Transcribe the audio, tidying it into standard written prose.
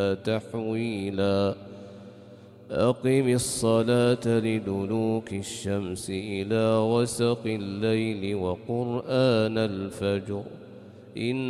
تحويلا أقم الصلاة لدلوك الشمس إلى غسق الليل وقرآن الفجر إن